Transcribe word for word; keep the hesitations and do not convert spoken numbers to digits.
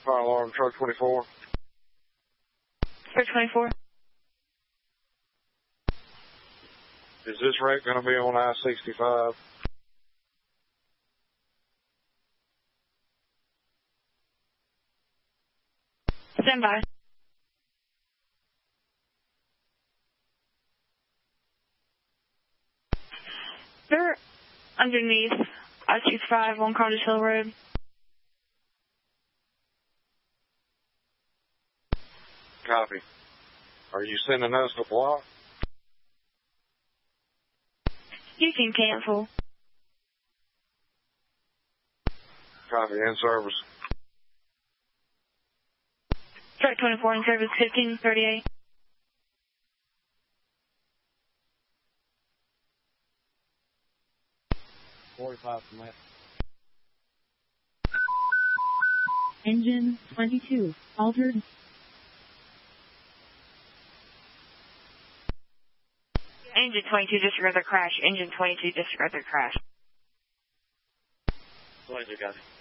Fire alarm, truck twenty-four. Truck twenty-four. Is this wreck going to be on I sixty-five? Stand by. They're underneath I sixty-five on Carter's Hill Road. Copy. Are you sending us the block? You can cancel. Copy, in service. Truck twenty-four in service, fifteen thirty-eight. forty-five from that. Engine twenty-two, altered. Engine twenty-two, disregard their crash. Engine twenty-two, disregard their crash. twenty-two, got it.